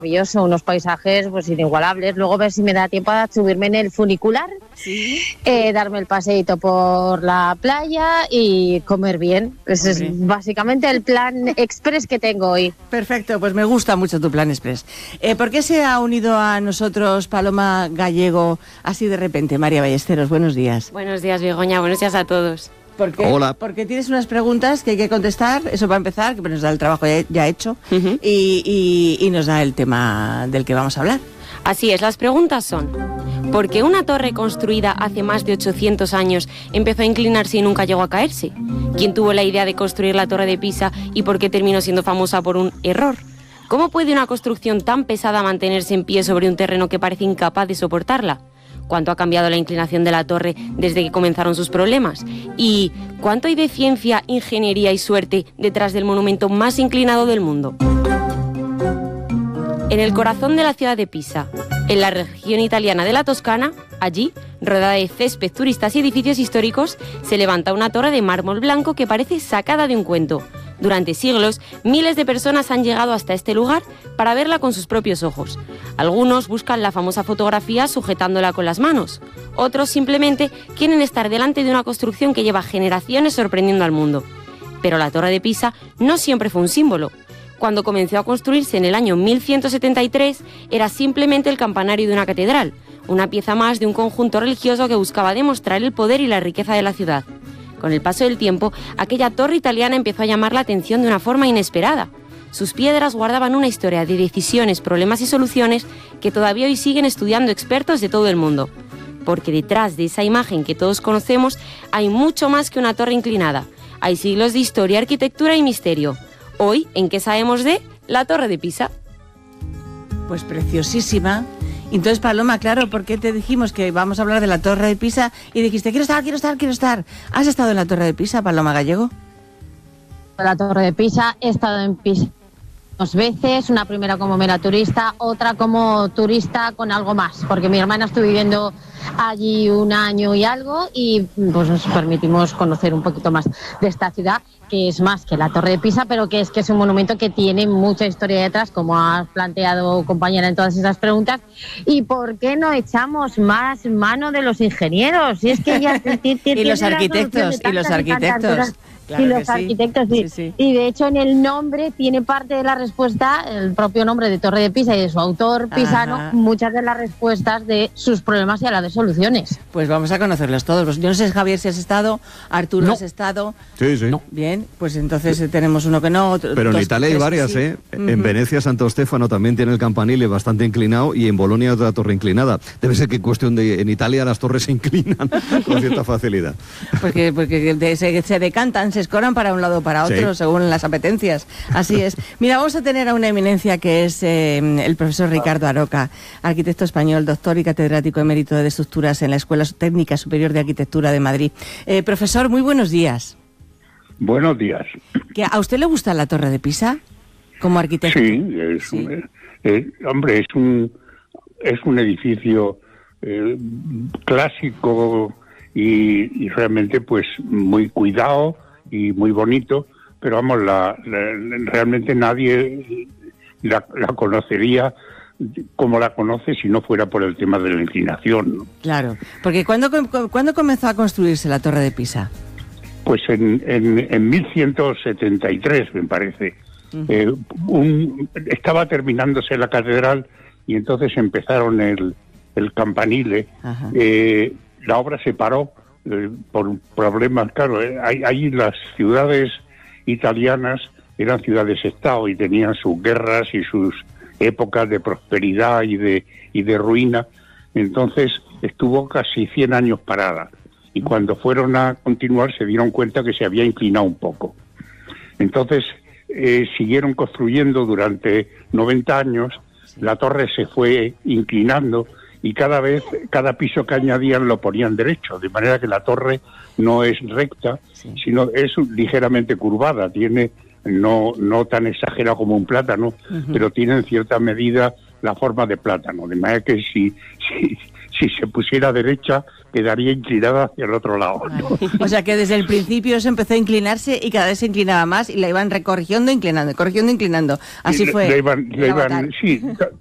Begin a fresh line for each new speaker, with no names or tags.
maravilloso, unos paisajes pues inigualables. Luego ver si me da tiempo a subirme en el funicular,
¿Sí?
darme el paseíto por la playa y comer bien. Ese es básicamente el plan express que tengo hoy.
Perfecto, pues me gusta mucho tu plan express. ¿Por qué se ha unido a nosotros Paloma Gallego así de repente? María Ballesteros, buenos días.
Buenos días, Begoña, buenos días a todos.
Hola.
Porque tienes unas preguntas que hay que contestar, eso para empezar, que nos da el trabajo ya hecho, y nos da el tema del que vamos a hablar.
Así es, las preguntas son: ¿por qué una torre construida hace más de 800 años empezó a inclinarse y nunca llegó a caerse? ¿Quién tuvo la idea de construir la Torre de Pisa y por qué terminó siendo famosa por un error? ¿Cómo puede una construcción tan pesada mantenerse en pie sobre un terreno que parece incapaz de soportarla? ¿Cuánto ha cambiado la inclinación de la torre desde que comenzaron sus problemas? ¿Y cuánto hay de ciencia, ingeniería y suerte detrás del monumento más inclinado del mundo? En el corazón de la ciudad de Pisa, en la región italiana de la Toscana, allí, rodeada de césped, turistas y edificios históricos, se levanta una torre de mármol blanco que parece sacada de un cuento. Durante siglos, miles de personas han llegado hasta este lugar para verla con sus propios ojos. Algunos buscan la famosa fotografía sujetándola con las manos. Otros simplemente quieren estar delante de una construcción que lleva generaciones sorprendiendo al mundo. Pero la Torre de Pisa no siempre fue un símbolo. Cuando comenzó a construirse en el año 1173, era simplemente el campanario de una catedral, una pieza más de un conjunto religioso que buscaba demostrar el poder y la riqueza de la ciudad. Con el paso del tiempo, aquella torre italiana empezó a llamar la atención de una forma inesperada. Sus piedras guardaban una historia de decisiones, problemas y soluciones que todavía hoy siguen estudiando expertos de todo el mundo. Porque detrás de esa imagen que todos conocemos hay mucho más que una torre inclinada. Hay siglos de historia, arquitectura y misterio. Hoy, ¿en qué sabemos de la Torre de Pisa?
Pues preciosísima. Entonces, Paloma, claro, ¿por qué te dijimos que vamos a hablar de la Torre de Pisa? Y dijiste, quiero estar. ¿Has estado en la Torre de Pisa, Paloma Gallego?
La Torre de Pisa, he estado en Pisa 2 veces, una primera como mera turista, otra como turista con algo más, porque mi hermana estuvo viviendo allí 1 año y algo y pues nos permitimos conocer un poquito más de esta ciudad, que es más que la Torre de Pisa, pero que es un monumento que tiene mucha historia detrás, como has planteado, compañera, en todas esas preguntas. ¿Y por qué no echamos más mano de los ingenieros? Y es que ya
y los arquitectos, Claro,
y los arquitectos, sí. Y de hecho en el nombre tiene parte de la respuesta, el propio nombre de Torre de Pisa y de su autor pisano, muchas de las respuestas de sus problemas y a la de soluciones.
Pues vamos a conocerlos todos. Yo no sé, Javier, si has estado, Arturo, ¿has estado?
Sí.
No. Bien, pues entonces tenemos uno que no.
Pero en Italia hay varias, ¿eh? En Venecia, Santo Stefano también tiene el campanile bastante inclinado y en Bolonia otra torre inclinada. Debe ser que en cuestión de... En Italia las torres se inclinan con cierta facilidad.
Porque se decantan, se escoran para un lado o para otro, según las apetencias. Así es. Mira, vamos a tener a una eminencia que es el profesor Ricardo Aroca, arquitecto español, doctor y catedrático emérito de estructuras en la Escuela Técnica Superior de Arquitectura de Madrid. Profesor, muy buenos días.
Buenos días.
¿A usted le gusta la Torre de Pisa como arquitecto?
Sí, hombre, es un edificio clásico y realmente pues muy cuidado y muy bonito, pero vamos, realmente nadie la conocería como la conoce si no fuera por el tema de la inclinación, ¿no?
Claro, porque ¿cuándo comenzó a construirse la Torre de Pisa?
Pues en 1173, me parece. Estaba terminándose la catedral y entonces empezaron el campanile. La obra se paró por problemas, claro. Ahí las ciudades italianas eran ciudades-estado y tenían sus guerras y sus épocas de prosperidad y de ruina. Entonces estuvo casi 100 años parada. Y cuando fueron a continuar se dieron cuenta que se había inclinado un poco. Entonces siguieron construyendo durante 90 años, la torre se fue inclinando y cada piso que añadían lo ponían derecho, de manera que la torre no es recta, sino es ligeramente curvada, tiene no tan exagerado como un plátano, pero tiene en cierta medida la forma de plátano, de manera que si si se pusiera derecha, quedaría inclinada hacia el otro lado.
Vale. O sea que desde el principio se empezó a inclinarse y cada vez se inclinaba más y la iban corrigiendo, inclinando. Así fue.
Sí,